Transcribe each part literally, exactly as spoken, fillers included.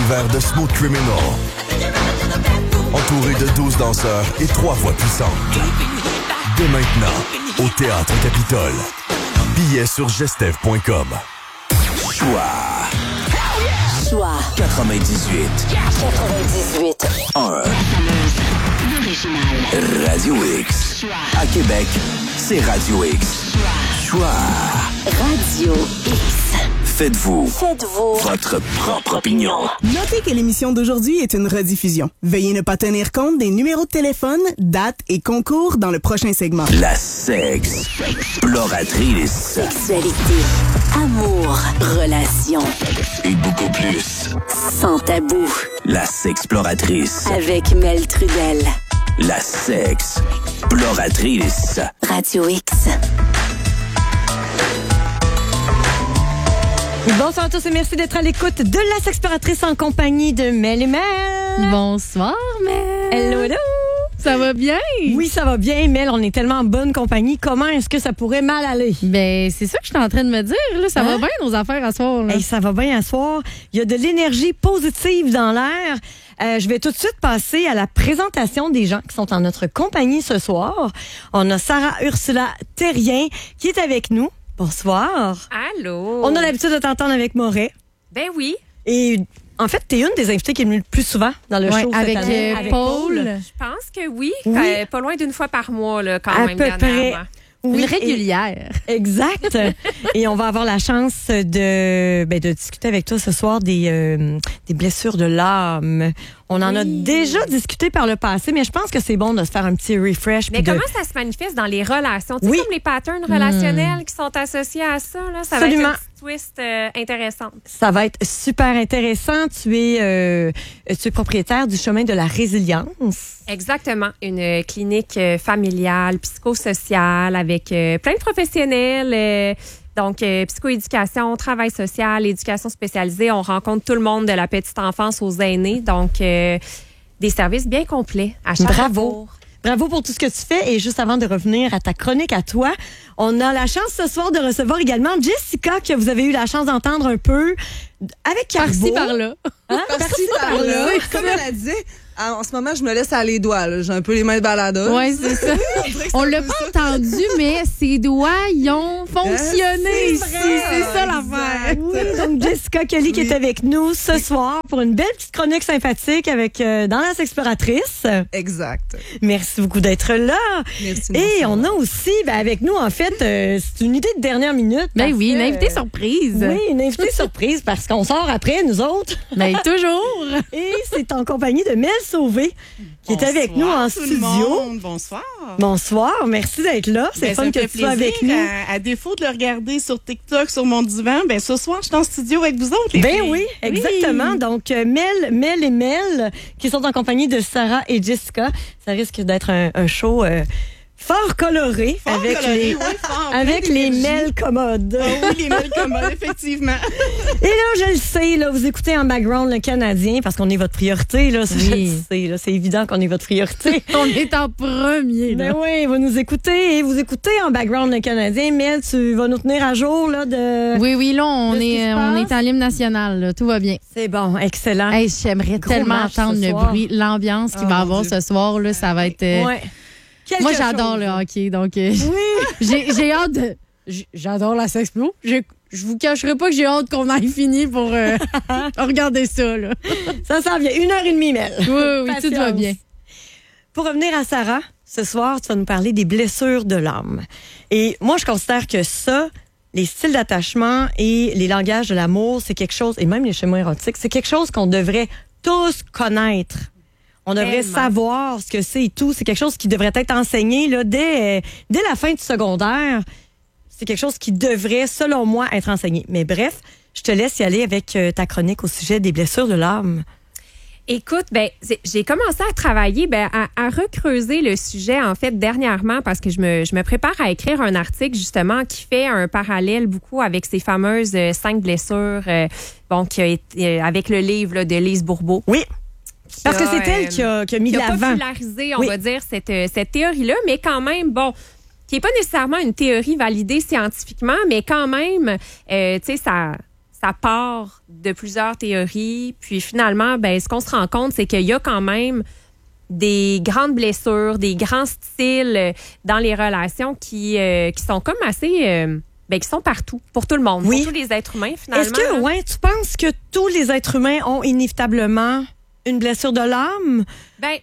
l'univers de Smooth Criminal. Entouré de douze danseurs et trois voix puissantes. Dès maintenant, au Théâtre Capitole. Billets sur gestev point com. Choix. Choix. quatre-vingt-dix-huit. quatre-vingt-dix-huit. un. Radio X. À Québec, c'est Radio X. Choix. Radio X. Faites-vous. Faites-vous. Votre propre opinion. Notez que l'émission d'aujourd'hui est une rediffusion. Veuillez ne pas tenir compte des numéros de téléphone, dates et concours dans le prochain segment. La sexploratrice. Sexualité, amour, relations. Et beaucoup plus. Sans tabou. La sexploratrice. Avec Mel Trudel. La sexploratrice. Radio X. Bonsoir à tous et merci d'être à l'écoute de la Sexploratrice en compagnie de Mel et Mel. Bonsoir, Mel. Hello, hello. Ça va bien? Oui, ça va bien, Mel. On est tellement en bonne compagnie. Comment est-ce que ça pourrait mal aller? Ben, c'est ça que je suis en train de me dire. Là. Ça Hein? va bien, nos affaires à soir. Là. Hey, ça va bien à soir. Il y a de l'énergie positive dans l'air. Euh, je vais tout de suite passer à la présentation des gens qui sont en notre compagnie ce soir. On a Sarah Ursula Terrien qui est avec nous. Bonsoir. Allô? On a l'habitude de t'entendre avec Moret. Ben oui. Et en fait, t'es une des invitées qui est venue le plus souvent dans le Ouais, show cette avec, année. euh, Avec Paul. Je pense que oui. Oui. Euh, pas loin d'une fois par mois, là, quand À même. peu dernièrement. près. Oui, Une et- régulière. Exact. Et on va avoir la chance de, ben, de discuter avec toi ce soir des, euh, des blessures de l'âme. On en a Oui. déjà discuté par le passé, mais je pense que c'est bon de se faire un petit refresh. Mais puis de- comment ça se manifeste dans les relations? Tu sais, Oui. comme les patterns relationnels qui sont associés à ça, là, ça Absolument. va être une petite twist euh, intéressante. Ça va être super intéressant. Tu es, euh, tu es propriétaire du chemin de la résilience. Exactement. Une clinique euh, familiale, psychosociale, avec euh, plein de professionnels. euh, donc, euh, psychoéducation, travail social, éducation spécialisée. On rencontre tout le monde de la petite enfance aux aînés. Donc, euh, des services bien complets à chaque Bravo. jour. Bravo pour tout ce que tu fais. Et juste avant de revenir à ta chronique à toi, on a la chance ce soir de recevoir également Jessica, que vous avez eu la chance d'entendre un peu avec Carbo. Par-ci, par-là. Hein? Par-ci, par-là. Oui, Comme elle a dit, en ce moment, je me laisse aller les doigts. là. J'ai un peu les mains de baladeuse. Oui, c'est ça. On l'a pas entendu, mais ses doigts, ils ont fonctionné ici. C'est ça l'affaire. Oui, donc Jessica Kelly qui Oui. est avec nous ce soir pour une belle petite chronique sympathique avec euh, dans la Sexploratrice. Exact. Merci beaucoup d'être là. Merci. Et on a aussi ben, avec nous, en fait, euh, c'est une idée de dernière minute. Ben parce oui, une que, invitée euh, surprise. Oui, une invitée surprise parce qu'on sort après, nous autres. Ben toujours. Et c'est en compagnie de Mel Sauvé qui est avec nous en tout le studio. monde. Bonsoir. Bonsoir, merci d'être là. C'est Ben, fun ça me que fait tu sois avec plaisir. nous. À, à défaut de le regarder sur TikTok, sur mon divan, ben ce soir, je suis en studio avec vous autres, les Ben filles. oui, exactement. Donc, euh, Mel, Mel et Mel, qui sont en compagnie de Sarah et Jessica. Ça risque d'être un, un show euh, fort coloré Fort avec coloré, les, oui, fort, avec plein les d'énergie. Mel commodes. Ah oui, les mails commodes, effectivement. Et là, je le sais, là, vous écoutez en background le Canadien parce qu'on est votre priorité. Là, Ça, Oui. je le sais, là, c'est évident qu'on est votre priorité. On est en premier, là. Ben oui, vous nous écoutez et vous écoutez en background le Canadien. Mel, tu vas nous tenir à jour là, de... Oui, oui, là, on de ce qui est, se on passe. est en l'hymne national, là. Tout va bien. C'est bon, excellent. Hey, j'aimerais Gros tellement match ce entendre le soir. bruit, l'ambiance qu'il Oh, va mon avoir Dieu. ce soir, là. Ça va être. euh, Ouais. Quelque Moi, j'adore chose. le hockey, donc euh, Oui. j'ai j'ai hâte de. j'- J'adore la sexplo. Je je vous cacherai pas que j'ai hâte qu'on aille finir pour euh, regarder ça, là. Ça s'en vient. Une heure et demie, Mel. Oui, oui, tout va Patience. bien. Pour revenir à Sarah, ce soir, tu vas nous parler des blessures de l'âme. Et moi, je considère que ça, les styles d'attachement et les langages de l'amour, c'est quelque chose, et même les schémas érotiques, c'est quelque chose qu'on devrait tous connaître. On devrait Tellement. savoir ce que c'est et tout. C'est quelque chose qui devrait être enseigné là, dès, euh, dès la fin du secondaire. C'est quelque chose qui devrait, selon moi, être enseigné. Mais bref, je te laisse y aller avec euh, ta chronique au sujet des blessures de l'âme. Écoute, ben, c'est- j'ai commencé à travailler, ben, à, à recreuser le sujet, en fait, dernièrement, parce que je me, je me prépare à écrire un article, justement, qui fait un parallèle beaucoup avec ces fameuses euh, cinq blessures, euh, bon, qui a été, euh, avec le livre là, de Lise Bourbeau. Oui, parce que a, c'est elle euh, qui a, qui a mis qui de a l'avant. popularisé, on Oui. va dire, cette, euh, cette théorie-là, mais quand même, bon, qui n'est pas nécessairement une théorie validée scientifiquement, mais quand même, euh, tu sais, ça... ça part de plusieurs théories. Puis finalement, ben, ce qu'on se rend compte, c'est qu'il y a quand même des grandes blessures, des grands styles dans les relations qui, euh, qui sont comme assez... Euh, ben, qui sont partout, pour tout le monde, oui. pour tous les êtres humains, finalement. Est-ce que, ouais, tu penses que tous les êtres humains ont inévitablement une blessure de l'âme? Ben,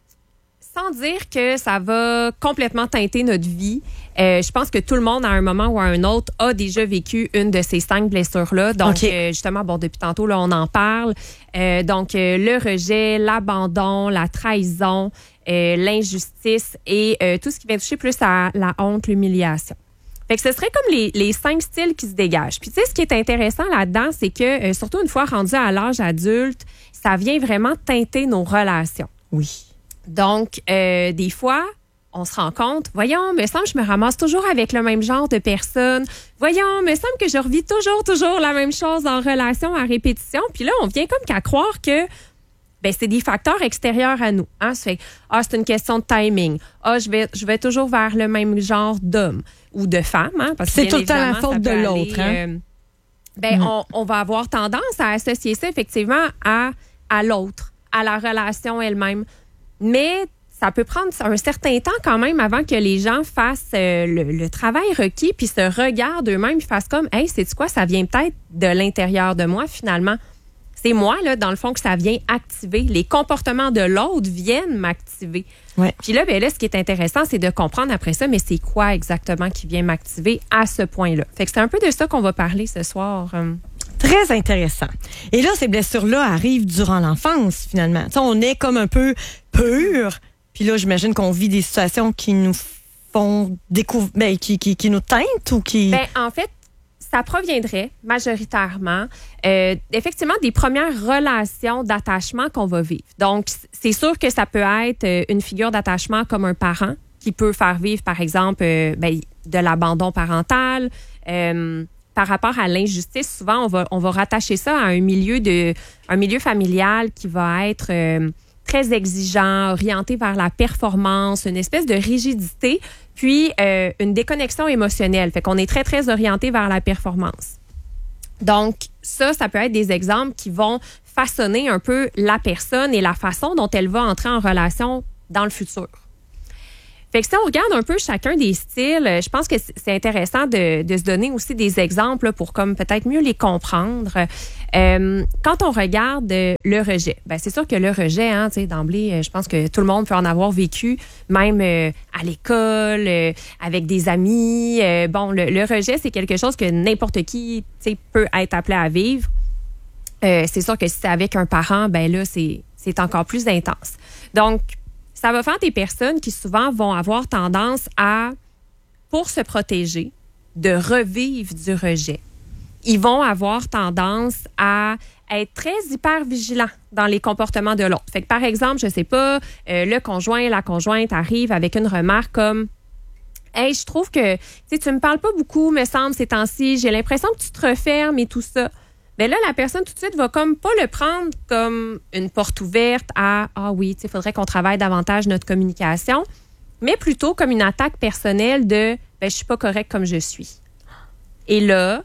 sans dire que ça va complètement teinter notre vie, euh, je pense que tout le monde, à un moment ou à un autre, a déjà vécu une de ces cinq blessures-là. Donc, okay. euh, justement, bon, depuis tantôt, là, on en parle. Euh, donc, euh, le rejet, l'abandon, la trahison, euh, l'injustice et euh, tout ce qui vient toucher plus à la honte, l'humiliation. Fait que ce serait comme les, les cinq styles qui se dégagent. Puis, tu sais, ce qui est intéressant là-dedans, c'est que, euh, surtout une fois rendu à l'âge adulte, ça vient vraiment teinter nos relations. Oui. Donc, euh, des fois, on se rend compte, voyons, me semble que je me ramasse toujours avec le même genre de personne. Voyons, me semble que je revis toujours, toujours la même chose en relation à répétition. Puis là, on vient comme qu'à croire que ben, c'est des facteurs extérieurs à nous. Hein? Ça fait, ah, c'est une question de timing. Ah, je vais, je vais toujours vers le même genre d'homme ou de femme. Hein? Parce que c'est tout le temps la faute de l'autre. Aller, hein? euh, ben, mmh. on, on va avoir tendance à associer ça effectivement à, à l'autre, à la relation elle-même. Mais ça peut prendre un certain temps quand même avant que les gens fassent euh, le, le travail requis puis se regardent eux-mêmes et fassent comme, hey, sais-tu quoi, ça vient peut-être de l'intérieur de moi finalement. C'est moi, là, dans le fond, que ça vient activer. Les comportements de l'autre viennent m'activer. Ouais. Puis là, ben là, ce qui est intéressant, c'est de comprendre après ça, mais c'est quoi exactement qui vient m'activer à ce point-là. Fait que c'est un peu de ça qu'on va parler ce soir. Très intéressant. Et là, ces blessures-là arrivent durant l'enfance, finalement. T'sais, on est comme un peu pur. Puis là, j'imagine qu'on vit des situations qui nous font découvrir, ben, qui, qui, qui nous teintent ou qui... Ben, en fait, ça proviendrait majoritairement, euh, effectivement, des premières relations d'attachement qu'on va vivre. Donc, c'est sûr que ça peut être une figure d'attachement comme un parent qui peut faire vivre, par exemple, euh, ben, de l'abandon parental. Euh, par rapport à l'injustice, souvent, on va, on va rattacher ça à un milieu, de, un milieu familial qui va être euh, très exigeant, orienté vers la performance, une espèce de rigidité, puis euh, une déconnexion émotionnelle. Fait qu'on est très, très orienté vers la performance. Donc, ça, ça peut être des exemples qui vont façonner un peu la personne et la façon dont elle va entrer en relation dans le futur. Fait que si on regarde un peu chacun des styles, je pense que c'est intéressant de, de se donner aussi des exemples pour comme peut-être mieux les comprendre. Euh, quand on regarde le rejet, ben c'est sûr que le rejet, hein, tu sais, d'emblée, je pense que tout le monde peut en avoir vécu, même euh, à l'école, euh, avec des amis. Euh, bon, le, le rejet, c'est quelque chose que n'importe qui, tu sais, peut être appelé à vivre. Euh, c'est sûr que si c'est avec un parent, ben là, c'est, c'est encore plus intense. Donc, ça va faire des personnes qui souvent vont avoir tendance à, pour se protéger, de revivre du rejet. Ils vont avoir tendance à être très hyper vigilants dans les comportements de l'autre. Fait que par exemple, je sais pas, euh, le conjoint, la conjointe arrive avec une remarque comme « Hey, je trouve que tu me parles pas beaucoup, me semble, ces temps-ci. J'ai l'impression que tu te refermes et tout ça. » Bien là, la personne tout de suite va comme pas le prendre comme une porte ouverte à « Ah oui, il faudrait qu'on travaille davantage notre communication », mais plutôt comme une attaque personnelle de « Ben, je suis pas correcte comme je suis ». Et là,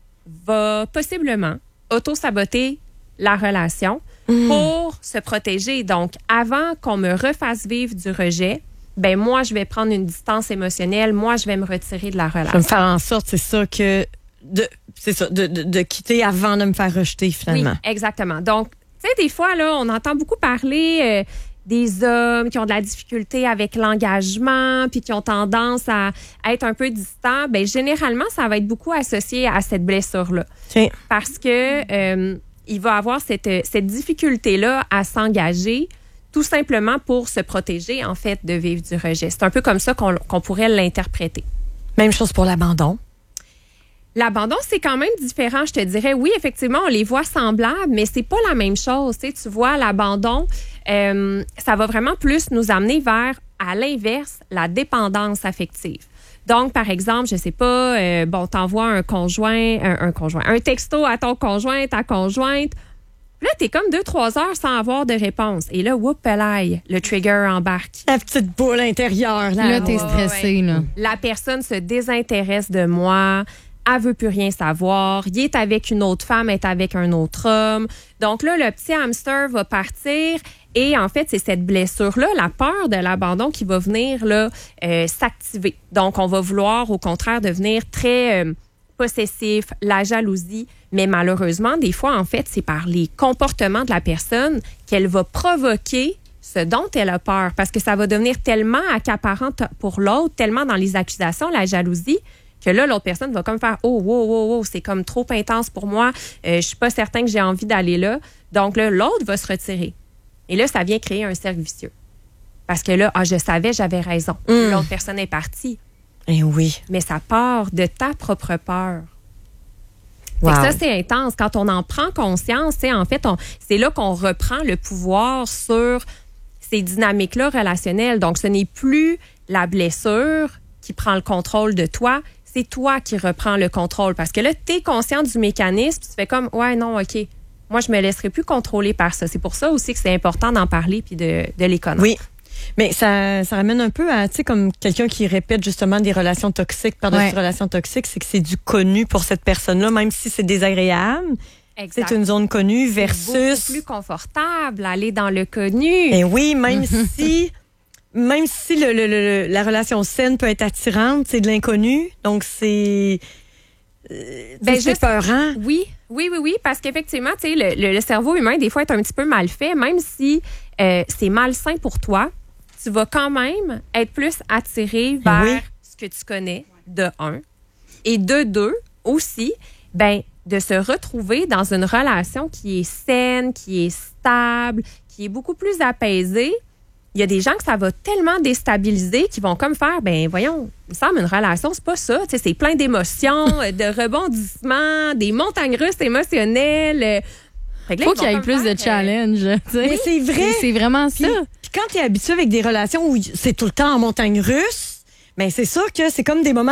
va possiblement auto-saboter la relation mmh. pour se protéger. Donc, avant qu'on me refasse vivre du rejet, ben moi, je vais prendre une distance émotionnelle, moi, je vais me retirer de la relation. Je vais me faire en sorte, c'est ça, que... De, c'est ça, de, de, de quitter avant de me faire rejeter, finalement. Oui, exactement. Donc, tu sais, des fois, là, on entend beaucoup parler euh, des hommes qui ont de la difficulté avec l'engagement puis qui ont tendance à, à être un peu distants. Bien, généralement, ça va être beaucoup associé à cette blessure-là. Okay. Parce que euh, il va avoir cette, cette difficulté-là à s'engager tout simplement pour se protéger, en fait, de vivre du rejet. C'est un peu comme ça qu'on, qu'on pourrait l'interpréter. Même chose pour l'abandon. L'abandon, c'est quand même différent, je te dirais. Oui, effectivement, on les voit semblables, mais c'est pas la même chose. Tu sais, tu vois, l'abandon, euh, ça va vraiment plus nous amener vers, à l'inverse, la dépendance affective. Donc, par exemple, je sais pas, euh, bon, t'envoies un conjoint, un, un conjoint, un texto à ton conjoint, ta conjointe. Là, t'es comme deux, trois heures sans avoir de réponse. Et là, whoop, pelaille, le trigger embarque. La petite boule intérieure. Là, là t'es stressé, ouais. là. La personne se désintéresse de moi. elle veut plus rien savoir, il est avec une autre femme, elle est avec un autre homme. Donc là, le petit hamster va partir et en fait, c'est cette blessure-là, la peur de l'abandon qui va venir là, euh, s'activer. Donc, on va vouloir au contraire devenir très euh, possessif, la jalousie, mais malheureusement, des fois, en fait, c'est par les comportements de la personne qu'elle va provoquer ce dont elle a peur, parce que ça va devenir tellement accaparant pour l'autre, tellement dans les accusations, la jalousie, que là, l'autre personne va comme faire « Oh, wow, wow, wow, c'est comme trop intense pour moi, euh, je suis pas certain que j'ai envie d'aller là. » Donc là, l'autre va se retirer. Et là, ça vient créer un cercle vicieux. Parce que là, ah, je savais, j'avais raison. Mm. L'autre personne est partie. Eh oui. Mais ça part de ta propre peur. Wow. Ça, c'est intense. Quand on en prend conscience, en fait, on, c'est là qu'on reprend le pouvoir sur ces dynamiques-là relationnelles. Donc, ce n'est plus la blessure qui prend le contrôle de toi, c'est toi qui reprends le contrôle. Parce que là, tu es conscient du mécanisme, tu fais comme, ouais, non, OK, moi, je me laisserai plus contrôler par ça. C'est pour ça aussi que c'est important d'en parler puis de, de les connaître. Oui. Mais ça, ça ramène un peu à, tu sais, comme quelqu'un qui répète justement des relations toxiques par-dessus ouais. relations toxiques, c'est que c'est du connu pour cette personne-là, même si c'est désagréable. Exact. C'est une zone connue versus... C'est beaucoup plus confortable, aller dans le connu. Et oui, même si... Même si le, le, le, la relation saine peut être attirante, c'est de l'inconnu. Donc, c'est... Euh, ben, c'est peurant. Oui, oui, oui, oui, parce qu'effectivement, tu sais, le, le, le cerveau humain, des fois, est un petit peu mal fait. Même si euh, c'est malsain pour toi, tu vas quand même être plus attiré vers oui. ce que tu connais, de un. Et de deux, aussi, ben de se retrouver dans une relation qui est saine, qui est stable, qui est beaucoup plus apaisée. Il y a des gens que ça va tellement déstabiliser qu'ils vont comme faire, ben voyons, il me semble une relation, c'est pas ça. Tu sais, c'est plein d'émotions, de rebondissements, des montagnes russes émotionnelles. Il faut qu'il y ait plus faire, de challenge. Euh... Mais c'est vrai. C'est, c'est vraiment ça. Puis, puis quand tu es habitué avec des relations où c'est tout le temps en montagne russe, ben c'est sûr que c'est comme des moments...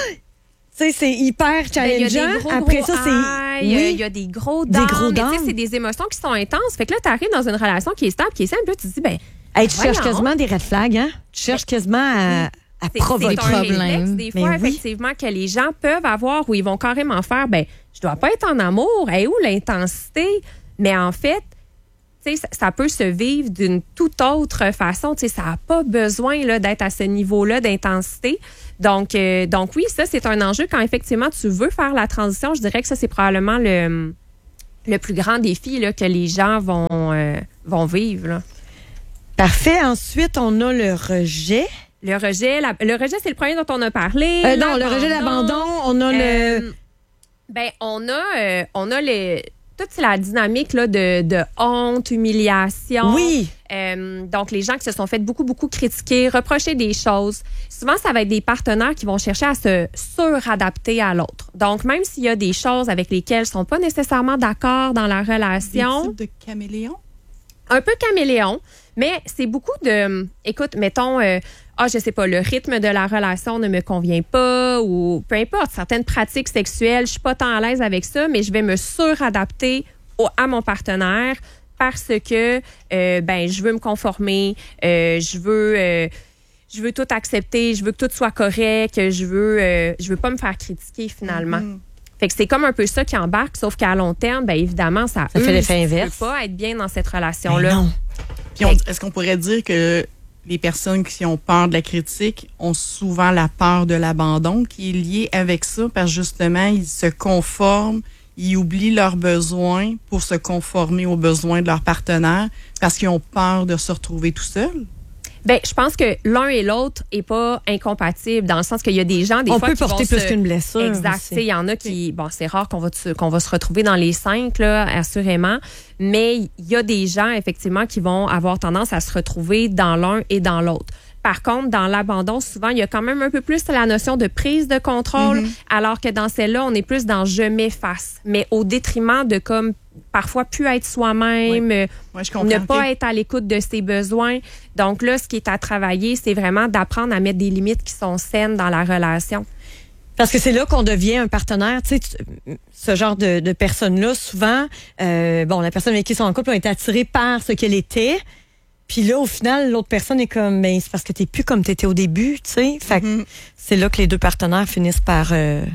Tu sais, c'est hyper challengeant. Gros, Après gros ça, c'est... Il oui, y a des gros dents. Des gros dents. Mais tu sais, c'est des émotions qui sont intenses. Fait que là, tu arrives dans une relation qui est stable, qui est simple, tu te dis, ben... Hey, tu cherches quasiment des red flags, hein? Tu cherches quasiment à, à c'est, provoquer des problèmes. Des fois, oui. effectivement, que les gens peuvent avoir où ils vont carrément faire, ben, je dois pas être en amour. Hey, où l'intensité? Mais en fait, tu sais, ça, ça peut se vivre d'une toute autre façon. Tu sais, ça n'a pas besoin là, d'être à ce niveau-là d'intensité. Donc, euh, donc oui, ça, c'est un enjeu quand effectivement tu veux faire la transition. Je dirais que ça, c'est probablement le, le plus grand défi là, que les gens vont, euh, vont vivre, là. Parfait. Ensuite, on a le rejet. Le rejet, la, le rejet, c'est le premier dont on a parlé. Euh, non, le rejet, l'abandon. On a euh, le. Ben, on a, euh, on a les. Toute la dynamique là, de, de honte, humiliation. Oui. Euh, donc, les gens qui se sont fait beaucoup, beaucoup critiquer, reprocher des choses. Souvent, ça va être des partenaires qui vont chercher à se suradapter à l'autre. Donc, même s'il y a des choses avec lesquelles ils ne sont pas nécessairement d'accord dans la relation. Des types de caméléons? Un peu caméléon, mais c'est beaucoup de... Écoute, mettons... Euh, ah, je sais pas, le rythme de la relation ne me convient pas ou peu importe, certaines pratiques sexuelles, je suis pas tant à l'aise avec ça, mais je vais me suradapter au, à mon partenaire parce que euh, ben je veux me conformer, euh, je veux euh, je veux tout accepter, je veux que tout soit correct, je veux euh, je veux pas me faire critiquer finalement. Mm-hmm. Fait que c'est comme un peu ça qui embarque, sauf qu'à long terme, ben évidemment, ça, ça fait l'effet inverse. Tu peux pas être bien dans cette relation-là. Non. Puis on, est-ce qu'on pourrait dire que les personnes qui ont peur de la critique ont souvent la peur de l'abandon qui est liée avec ça parce que justement, ils se conforment, ils oublient leurs besoins pour se conformer aux besoins de leur partenaire parce qu'ils ont peur de se retrouver tout seuls? Ben, je pense que l'un et l'autre est pas incompatible dans le sens qu'il y a des gens des on fois peut qui porter vont plus se... qu'une blessure. Exact. Il y en a qui bon, c'est rare qu'on va te, qu'on va se retrouver dans les cinq là, assurément, mais il y a des gens effectivement qui vont avoir tendance à se retrouver dans l'un et dans l'autre. Par contre, dans l'abandon, souvent, il y a quand même un peu plus la notion de prise de contrôle, mm-hmm. alors que dans celle-là, on est plus dans je m'efface, mais au détriment de comme parfois plus être soi-même, oui. Ouais, je comprends. ne pas être à l'écoute de ses besoins. Donc là, ce qui est à travailler, c'est vraiment d'apprendre à mettre des limites qui sont saines dans la relation. Parce que c'est là qu'on devient un partenaire. Tu sais, ce genre de, de personnes-là, souvent, euh, bon, la personne avec qui ils sont en couple a été attirée par ce qu'elle était. Puis là, au final, l'autre personne est comme, ben, c'est parce que t'es plus comme t'étais au début, tu sais. Fait que mm-hmm. c'est là que les deux partenaires finissent par euh,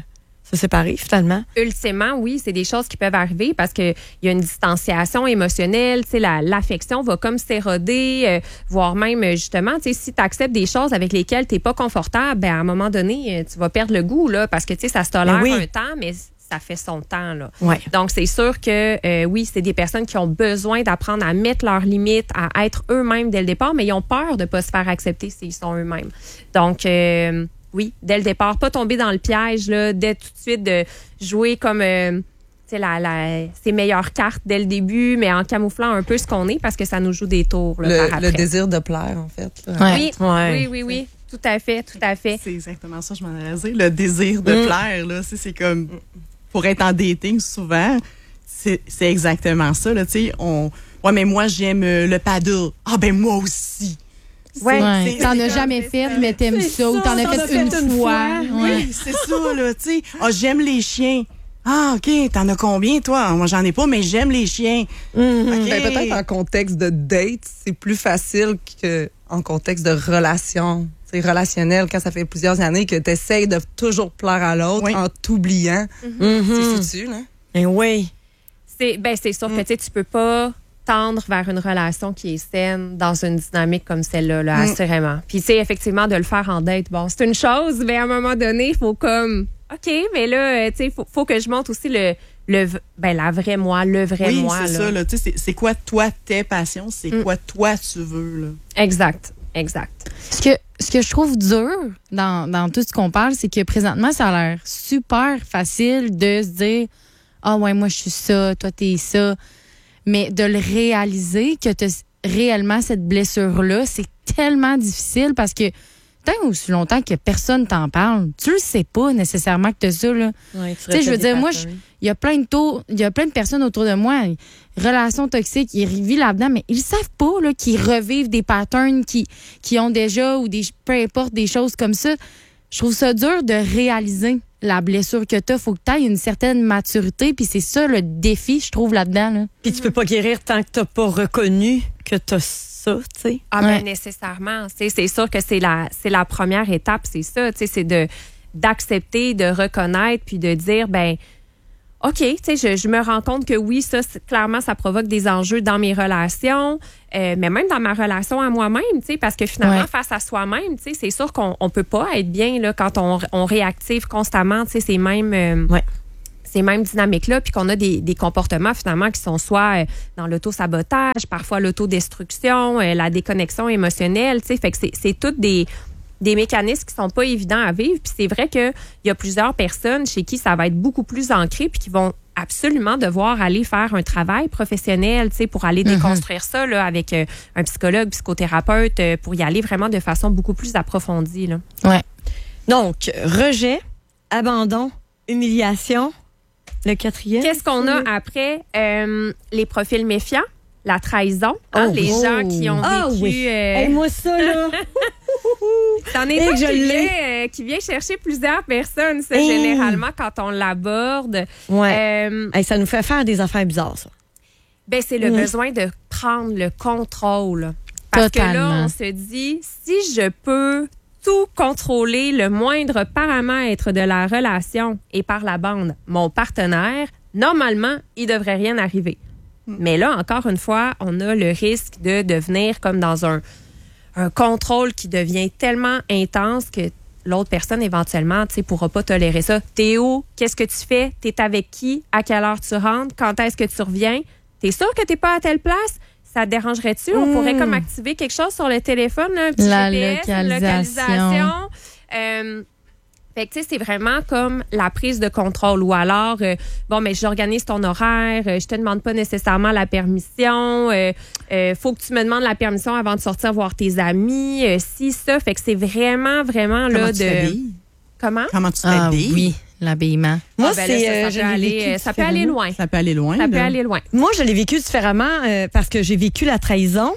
se séparer, finalement. Ultimement, oui, c'est des choses qui peuvent arriver parce qu'il y a une distanciation émotionnelle, tu sais, la, l'affection va comme s'éroder, euh, voire même, justement, tu sais, si tu acceptes des choses avec lesquelles tu n'es pas confortable, ben à un moment donné, tu vas perdre le goût, là, parce que, tu sais, ça se tolère oui. un temps, mais ça fait son temps, là. Ouais. Donc, c'est sûr que, euh, oui, c'est des personnes qui ont besoin d'apprendre à mettre leurs limites, à être eux-mêmes dès le départ, mais ils ont peur de ne pas se faire accepter s'ils sont eux-mêmes. Donc, euh, oui, dès le départ, pas tomber dans le piège, là, dès tout de suite de jouer comme euh, la, la, ses meilleures cartes dès le début, mais en camouflant un peu ce qu'on est parce que ça nous joue des tours là, le, par après. Le désir de plaire, en fait. Là. Ouais. Oui, Ouais. oui, oui, oui, tout à fait, tout à fait. C'est exactement ça, je m'en ai dit. Le désir de Mm. plaire, là, c'est, c'est comme, pour être en dating, souvent, c'est, c'est exactement ça, là, tu sais, on, ouais, mais moi, j'aime euh, le paddle. Ah, ben, moi aussi. Ouais. Ouais. C'est- T'en as c'est jamais comme- fait, mais t'aimes C'est ça, ou ça, t'en as t'en fait, as fait une, une fois. fois. Ouais. Oui, c'est ça, là, tu sais. Ah, j'aime les chiens. Ah, OK, t'en as combien, toi? Moi, j'en ai pas, mais j'aime les chiens. Mm-hmm. OK. Ben, peut-être en contexte de date, c'est plus facile qu'en contexte de relation. C'est relationnel quand ça fait plusieurs années que tu essayes de toujours plaire à l'autre Oui. en t'oubliant. Mm-hmm. C'est foutu, là. Et oui. C'est, ben, c'est sûr que tu sais, tu peux pas tendre vers une relation qui est saine dans une dynamique comme celle-là, là, Mm. assurément. Puis, tu sais, effectivement, de le faire en date, bon, c'est une chose, mais à un moment donné, il faut comme, OK, mais là, tu sais, il faut, faut que je montre aussi le, le, v- ben, la vraie moi, le vrai Oui, moi. c'est là. ça, là, tu sais, c'est, c'est quoi, toi, tes passions? C'est Mm. quoi, toi, tu veux, là? Exact, exact. Ce que, ce que je trouve dur dans, dans tout ce qu'on parle, c'est que présentement, ça a l'air super facile de se dire « Ah ouais, moi, je suis ça, toi, t'es ça. » Mais de le réaliser, que tu as réellement cette blessure-là, c'est tellement difficile parce que tant aussi longtemps que personne t'en parle, tu le sais pas nécessairement que tu as ça, là. Ouais, Tu sais, je veux dire, moi, je- il y a plein de taux, il y a plein de personnes autour de moi, relations toxiques, ils vivent là-dedans, mais ils savent pas là, qu'ils revivent des patterns qui, qui ont déjà ou des peu importe des choses comme ça. Je trouve ça dur de réaliser la blessure que tu as. Faut que tu aies une certaine maturité, puis c'est ça le défi, je trouve, là-dedans. Là. Puis tu peux pas guérir tant que t'as pas reconnu que t'as ça, tu sais. Ah, Ouais. ben, nécessairement. Tu sais, c'est sûr que c'est la, c'est la première étape, c'est ça. Tu sais, c'est de, d'accepter, de reconnaître, puis de dire, ben, OK, tu sais, je, je me rends compte que oui, ça, c'est- clairement, ça provoque des enjeux dans mes relations, euh, mais même dans ma relation à moi-même, tu sais, parce que finalement, Ouais. face à soi-même, tu sais, c'est sûr qu'on on peut pas être bien là, quand on, on réactive constamment, tu sais, ces mêmes, euh, Ouais. ces mêmes dynamiques-là, puis qu'on a des, des comportements finalement qui sont soit euh, dans l'auto-sabotage, parfois l'autodestruction, euh, la déconnexion émotionnelle, tu sais, fait que c'est, c'est toutes des des mécanismes qui sont pas évidents à vivre. Puis c'est vrai qu'il y a plusieurs personnes chez qui ça va être beaucoup plus ancré puis qui vont absolument devoir aller faire un travail professionnel, tu sais, pour aller déconstruire ça là, avec euh, un psychologue, psychothérapeute, euh, pour y aller vraiment de façon beaucoup plus approfondie. Là. Ouais. Donc, rejet, abandon, humiliation. Le quatrième. Qu'est-ce qu'on a après? Euh, les profils méfiants, la trahison, hein, Oh. les Oh. gens qui ont Ah vécu... oui. euh, Hey, moi, ça, là. C'en est Et un que je qui l'ai. vient, euh, qui vient chercher plusieurs personnes, ça, Hey. généralement, quand on l'aborde. Ouais. Euh, Hey, ça nous fait faire des affaires bizarres, ça. ben, c'est le Mm. besoin de prendre le contrôle. Parce que là, Totalement. on se dit, si je peux tout contrôler, le moindre paramètre de la relation et par la bande, mon partenaire, normalement, il devrait rien arriver. Mais là, encore une fois, on a le risque de devenir comme dans un, un contrôle qui devient tellement intense que l'autre personne, éventuellement, tu sais, pourra pas tolérer ça. T'es où? Qu'est-ce que tu fais? T'es avec qui? À quelle heure tu rentres? Quand est-ce que tu reviens? T'es sûr que t'es pas à telle place? Ça te dérangerait-tu? On Mm. pourrait comme activer quelque chose sur le téléphone, là, un petit La G P S, une localisation. localisation. Euh, fait que, tu sais, c'est vraiment comme la prise de contrôle. Ou alors, euh, bon, mais j'organise ton horaire, euh, je te demande pas nécessairement la permission, euh, euh, faut que tu me demandes la permission avant de sortir voir tes amis, euh, si, ça. Fait que c'est vraiment, vraiment, Comment là, tu de... t'habilles? Comment? Comment tu Ah t'habilles? oui, l'habillement. Moi, Ah, ben là, c'est. ça, euh, ça je peut l'ai aller, vécu euh, ça peut aller différemment. loin. Ça peut aller loin. Ça peut là. aller loin. Moi, je l'ai vécu différemment euh, parce que j'ai vécu la trahison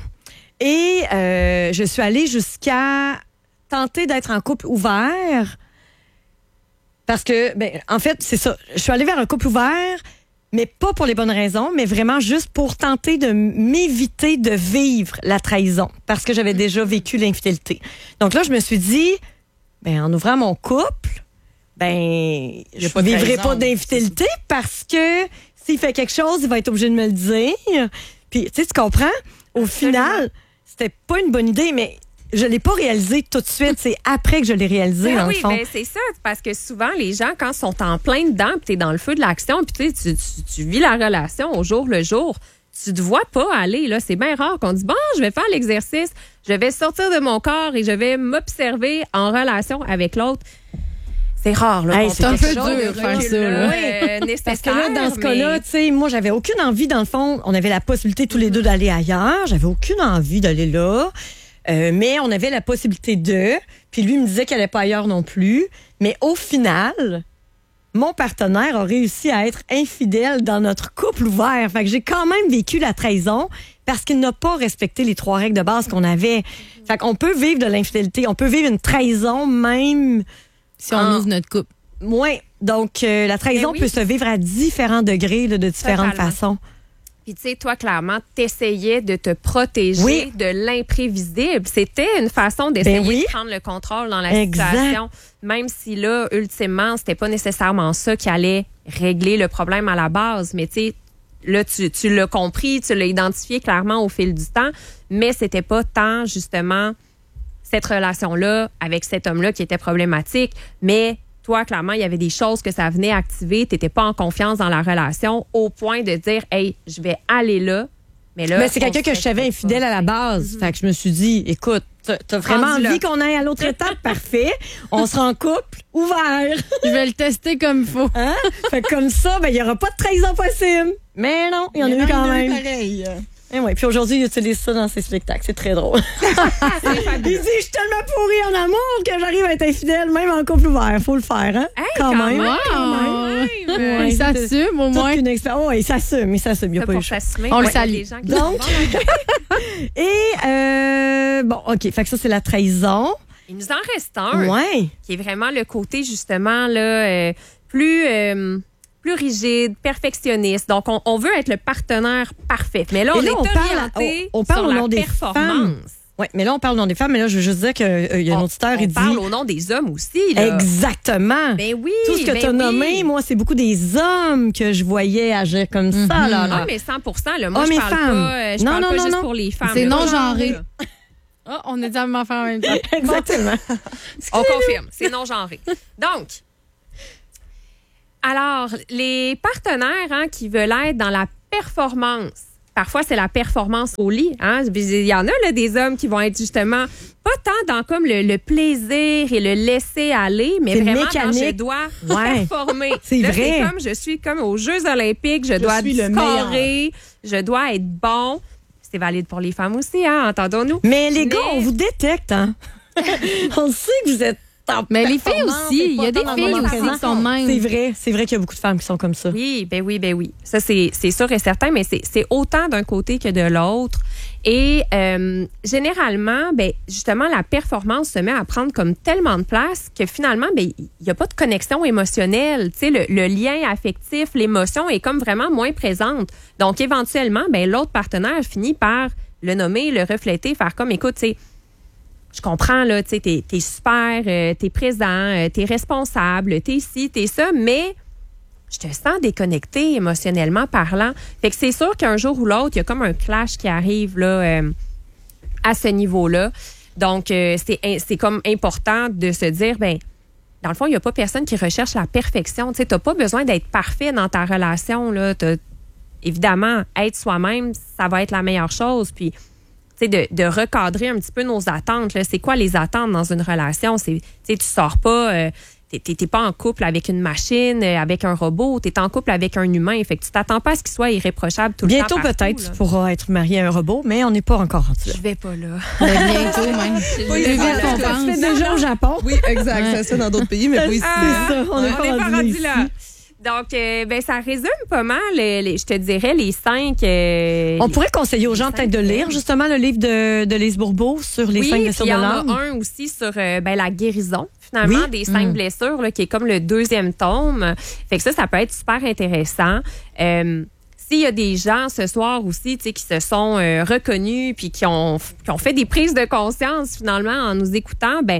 et euh, je suis allée jusqu'à tenter d'être en couple ouvert parce que, ben, en fait, c'est ça. Je suis allée vers un couple ouvert, mais pas pour les bonnes raisons, mais vraiment juste pour tenter de m'éviter de vivre la trahison parce que j'avais déjà vécu l'infidélité. Donc là, je me suis dit, ben, en ouvrant mon couple, ben, je pas ne de vivrai trahison, pas d'infidélité parce que s'il fait quelque chose, il va être obligé de me le dire. Puis, tu sais, tu comprends? Au final, c'était pas une bonne idée, mais je l'ai pas réalisé tout de suite. C'est après que je l'ai réalisé, Ben dans oui, le fond. ben c'est ça, parce que souvent, les gens, quand ils sont en plein dedans, puis tu es dans le feu de l'action, puis tu, sais, tu, tu, tu vis la relation au jour le jour, tu te vois pas aller. Là. C'est bien rare qu'on dise, bon, je vais faire l'exercice, je vais sortir de mon corps et je vais m'observer en relation avec l'autre. C'est rare. Là, Hey, qu'on c'est fait un quelque peu chose dur de faire recul, ça, là. là, euh, nécessaire. Parce que là, dans ce mais- cas-là, tu sais, moi, j'avais aucune envie, dans le fond, on avait la possibilité tous les deux d'aller ailleurs. J'avais aucune envie d'aller là. Euh, mais on avait la possibilité de. Puis lui me disait qu'elle n'allait pas ailleurs non plus. Mais au final, mon partenaire a réussi à être infidèle dans notre couple ouvert. Fait que j'ai quand même vécu la trahison parce qu'il n'a pas respecté les trois règles de base qu'on avait. Fait qu'on peut vivre de l'infidélité. On peut vivre une trahison même Si on en- ouvre notre couple. Ouais, donc euh, la trahison Ben oui. peut se vivre à différents degrés, là, de différentes Totalement. façons. Puis tu sais, toi, clairement, t'essayais de te protéger Oui. de l'imprévisible. C'était une façon d'essayer Ben oui. de prendre le contrôle dans la Exact. situation. Même si là, ultimement, c'était pas nécessairement ça qui allait régler le problème à la base. Mais tu sais, là, tu, tu l'as compris, tu l'as identifié clairement au fil du temps. Mais c'était pas tant, justement, cette relation-là avec cet homme-là qui était problématique. Mais toi, clairement, il y avait des choses que ça venait activer. Tu n'étais pas en confiance dans la relation au point de dire, hey, je vais aller là. Mais là, Mais c'est on quelqu'un que se je savais respecte infidèle pas. à la base. Fait que je me suis dit, écoute, t'as- t'as vraiment Rendu envie là. qu'on aille à l'autre étape? Parfait. On sera en couple, ouvert. Je vais le tester comme il faut. Hein? Fait que comme ça, ben, il n'y aura pas de trahison possible. Mais non, il y en a eu quand même. Pareil. Et ouais. Puis aujourd'hui, il utilise ça dans ses spectacles. C'est très drôle. Il dit, je suis tellement pourrie en amour que j'arrive à être infidèle, même en couple ouvert. Faut le faire, hein? Hey, quand, quand même. même. Quand même. Ouais, Ouais, il c'est- s'assume au Toute moins. une expérience. Oh, il s'assume, il s'assume. Il n'y a Ça, pas eu pour le choix. s'assumer. On le Ouais, il y a salue. des gens qui Donc, et, euh, bon, OK. Fait que ça, c'est la trahison. Il nous en reste un, Ouais. qui est vraiment le côté, justement, là, euh, plus, euh, plus rigide, perfectionniste. Donc, on, on veut être le partenaire parfait. Mais là, Et on là, est on parle- orienté on- on parle sur au la nom des performance. femmes. Oui, mais là, on parle au nom des femmes, mais là, je veux juste dire qu'il y a un On- auditeur, on il dit. parle au nom des hommes aussi, là. Exactement. Ben oui. Tout ce que ben tu as oui. nommé, moi, c'est beaucoup des hommes que je voyais agir comme ça. Là, là. Ah, mais cent pour cent, là, moi, Hommes je et parle femmes. pas, euh, je Non, parle non, pas non, juste non. pour les femmes. C'est là. non-genré. Ah, on est dit à m'en faire en même temps. Exactement. On confirme, c'est non-genré. Donc, alors, les partenaires hein, qui veulent être dans la performance, parfois c'est la performance au lit. Hein? Il y en a là, des hommes qui vont être justement pas tant dans comme le, le plaisir et le laisser aller, mais C'est vraiment mécanique. dans je dois Ouais. performer. C'est Là, vrai. C'est comme je suis comme aux Jeux olympiques, je, Je dois suis le scorer, je dois être bon. C'est valide pour les femmes aussi, hein, entendons-nous. Mais les gars, Mais- on vous détecte, hein? on sait que vous êtes en Mais les filles performance aussi. et Il y pas a des tant dans le filles moment aussi présent. qui sont de même. C'est vrai, c'est vrai qu'il y a beaucoup de femmes qui sont comme ça. Oui, ben oui, ben oui. Ça, c'est c'est sûr et certain, mais c'est c'est autant d'un côté que de l'autre. Et euh, généralement, ben justement, la performance se met à prendre comme tellement de place que finalement, ben il n'y a pas de connexion émotionnelle. Tu sais, le, le lien affectif, l'émotion est comme vraiment moins présente. Donc, éventuellement, ben l'autre partenaire finit par le nommer, le refléter, faire comme, écoute, tu sais, je comprends, là, tu sais, t'es, t'es super, euh, t'es présent, euh, t'es responsable, t'es ci, t'es ça, mais je te sens déconnecté émotionnellement parlant. Fait que c'est sûr qu'un jour ou l'autre, il y a comme un clash qui arrive, là, euh, à ce niveau-là. Donc, euh, c'est, c'est comme important de se dire, ben dans le fond, il n'y a pas personne qui recherche la perfection. Tu sais, t'as pas besoin d'être parfait dans ta relation, là. T'as- évidemment, être soi-même, ça va être la meilleure chose. Puis, tu sais, de, de recadrer un petit peu nos attentes. Là. C'est quoi les attentes dans une relation? C'est, tu sais, tu sors pas, euh, t'es, t'es pas en couple avec une machine, euh, avec un robot, t'es en couple avec un humain. Fait que tu t'attends pas à ce qu'il soit irréprochable tout Bientôt, le temps. partout, peut-être, là. tu pourras être marié à un robot, mais on n'est pas encore rendu là. Je vais pas là. Ben, bientôt, même. Oui, Plus c'est vite ça. qu'on Tu pense. fais déjà au Japon. Oui, exact. Ouais. Ça se fait dans d'autres pays, mais pas ici. Ah, ça, on n'est on pas n'est pas rendu rendu ici. là. Donc, euh, ben, ça résume pas mal, les, les- je te dirais, les cinq... euh, On les- pourrait conseiller aux gens les peut-être de cinq lire thèmes. justement le livre de, de Lise Bourbeau sur les oui, cinq puis blessures il y de en a l'âme. un aussi sur euh, ben, la guérison, finalement, Oui. des cinq Mm. blessures, là, qui est comme le deuxième tome. Fait que ça, ça peut être super intéressant. Euh, S'il y a des gens ce soir aussi, tu sais, qui se sont euh, reconnus puis qui ont, qui ont fait des prises de conscience finalement en nous écoutant, ben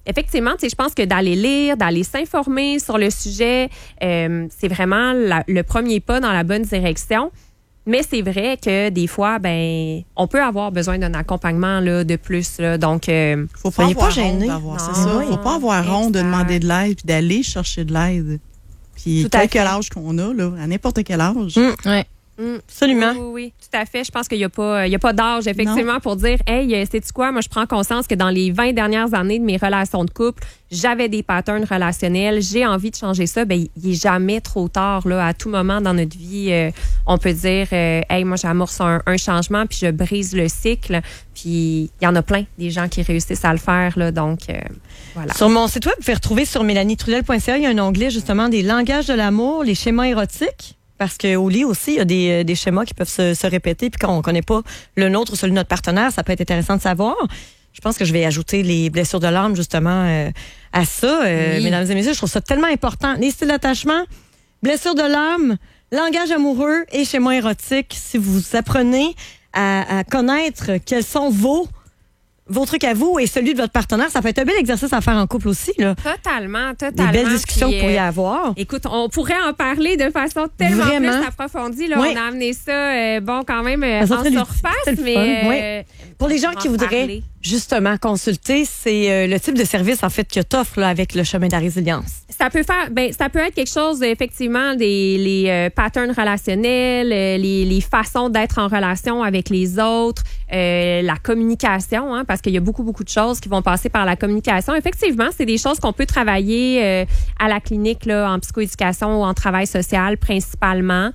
effectivement, tu sais, je pense que d'aller lire, d'aller s'informer sur le sujet, euh, c'est vraiment la, le premier pas dans la bonne direction. Mais c'est vrai que des fois, ben, on peut avoir besoin d'un accompagnement là, de plus. Là, donc, euh, faut pas Soyez avoir pas gênés. honte d'avoir, c'est Non, ça. oui. Faut pas avoir honte de Exact. demander de l'aide puis d'aller chercher de l'aide. Puis Tout à quel fait. âge qu'on a, là, à n'importe quel âge. Mm. Ouais. Mm. Absolument. Oui, oui, oui, tout à fait. Je pense qu'il n'y a pas, il y a pas d'âge, effectivement, Non. pour dire, hey, euh, sais-tu quoi? Moi, je prends conscience que dans les vingt dernières années de mes relations de couple, j'avais des patterns relationnels. J'ai envie de changer ça. Ben, il n'est jamais trop tard, là. À tout moment dans notre vie, euh, on peut dire, euh, hey, moi, j'amorce un, un changement, puis je brise le cycle. Puis, il y en a plein, des gens qui réussissent à le faire, là. Donc, euh, voilà. Sur mon site web, vous pouvez retrouver sur mélanie trudel point c a, il y a un onglet justement des langages de l'amour, les schémas érotiques. Parce qu'au lit aussi, il y a des, des schémas qui peuvent se, se répéter. Puis quand on ne connaît pas le nôtre ou celui de notre partenaire, ça peut être intéressant de savoir. Je pense que je vais ajouter les blessures de l'âme justement euh, à ça. Euh, Oui. Mesdames et messieurs, je trouve ça tellement important. Les styles d'attachement, blessures de l'âme, langage amoureux et schémas érotiques. Si vous apprenez à, à connaître quels sont vos... vos trucs à vous et celui de votre partenaire, ça peut être un bel exercice à faire en couple aussi. Là. Totalement, Des totalement. belles discussions Puis, que vous pourriez euh, avoir. Écoute, on pourrait en parler de façon tellement Vraiment. plus approfondie. Là, Oui. on a amené ça, euh, bon, quand même, euh, Ça en serait le- surface, c'est le mais fun, euh, Pour les gens on qui va en voudraient parler. justement consulter, c'est euh, le type de service en fait que t'offres là, avec le chemin de la résilience. Ça peut faire, ben, ça peut être quelque chose, effectivement, des les euh, patterns relationnels, euh, les, les façons d'être en relation avec les autres, euh, la communication, hein, parce qu'il y a beaucoup, beaucoup de choses qui vont passer par la communication. Effectivement, c'est des choses qu'on peut travailler euh, à la clinique, là, en psychoéducation ou en travail social, principalement.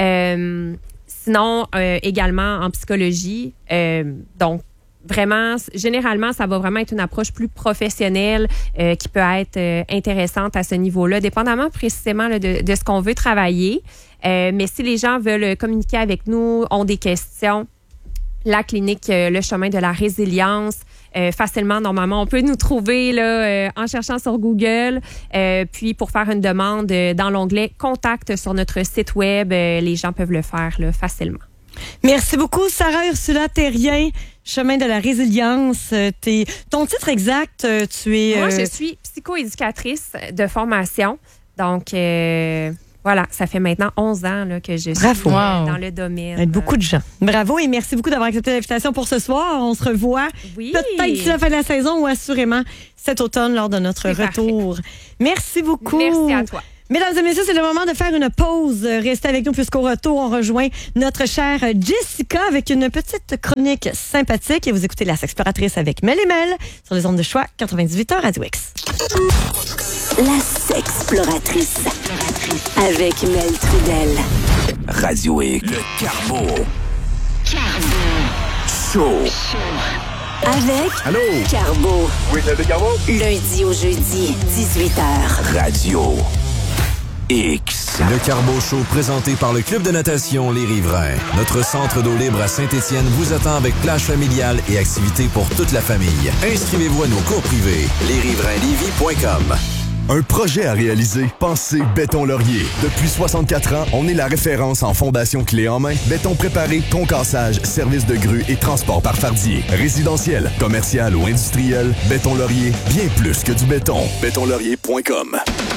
Euh, sinon, euh, également en psychologie. Euh, donc, vraiment, généralement, ça va vraiment être une approche plus professionnelle euh, qui peut être euh, intéressante à ce niveau-là, dépendamment précisément là, de, de ce qu'on veut travailler. Euh, mais si les gens veulent communiquer avec nous, ont des questions, la clinique euh, Le Chemin de la Résilience, euh, facilement, normalement, on peut nous trouver là, euh, en cherchant sur Google. Euh, puis, pour faire une demande euh, dans l'onglet « Contact » sur notre site web, euh, les gens peuvent le faire là, facilement. Merci beaucoup, Sarah Ursula Terrien, chemin de la résilience. Euh, t'es- ton titre exact, euh, tu es... Moi, euh, je suis psychoéducatrice de formation. Donc, euh, voilà, ça fait maintenant onze ans là, que je suis Bravo. euh, Wow. dans le domaine. avec beaucoup de gens. Bravo et merci beaucoup d'avoir accepté l'invitation pour ce soir. On se revoit Oui. peut-être d'ici la fin de la saison ou assurément cet automne lors de notre C'est retour. Merci beaucoup. Merci à toi. Mesdames et messieurs, c'est le moment de faire une pause. Restez avec nous puisqu'au retour, on rejoint notre chère Jessica avec une petite chronique sympathique. Et vous écoutez La Sexploratrice avec Mel et Mel sur les ondes de choix quatre-vingt-dix-huit heures Radio X. La Sexploratrice. Avec Mel Trudel. Radio X. Le Carbo. Show. Avec Allô? Carbo. Oui, c'est le Carbo? Lundi au jeudi, dix-huit heures. Radio X. Le Carbo Show présenté par le Club de natation Les Riverains. Notre centre d'eau libre à Saint-Étienne vous attend avec plage familiale et activités pour toute la famille. Inscrivez-vous à nos cours privés. les riverains lévis point com. Un projet à réaliser? Pensez Béton Laurier. Depuis soixante-quatre ans, on est la référence en fondation clé en main. Béton préparé, concassage, service de grue et transport par fardier. Résidentiel, commercial ou industriel, Béton Laurier, bien plus que du béton. béton laurier point com.